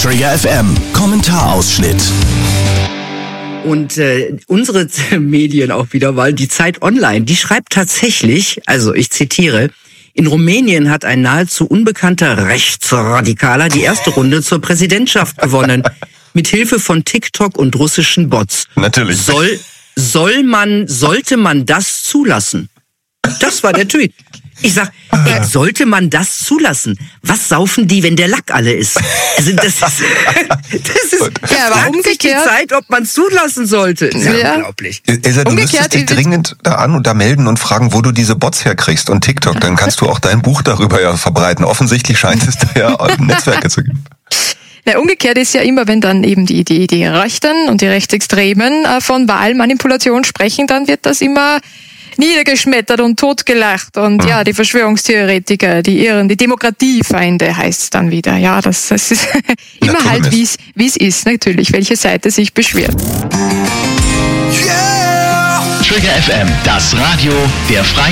Trigger FM Kommentarausschnitt. Und unsere Medien auch wieder, weil die Zeit Online, die schreibt tatsächlich, also ich zitiere, in Rumänien hat ein nahezu unbekannter Rechtsradikaler die erste Runde zur Präsidentschaft gewonnen. Mit Hilfe von TikTok und russischen Bots. Natürlich. Sollte man das zulassen? Das war der Tweet. Ich sag, sollte man das zulassen? Was saufen die, wenn der Lack alle ist? Also das ist ja, aber umgekehrt die Zeit, ob man zulassen sollte. Ist ja unglaublich. Elsa, du müsstest dich dringend da an und da melden und fragen, wo du diese Bots herkriegst und TikTok. Dann kannst du auch dein Buch darüber ja verbreiten. Offensichtlich scheint es da ja Netzwerke zu geben. Ja, umgekehrt ist ja immer, wenn dann eben die Rechten und die Rechtsextremen von Wahlmanipulation sprechen, dann wird das immer niedergeschmettert und totgelacht. Und ja, die Verschwörungstheoretiker, die Irren, die Demokratiefeinde heißt es dann wieder. Ja, das ist immer halt, wie es ist, natürlich, welche Seite sich beschwert. Trigger FM, das Radio der Freien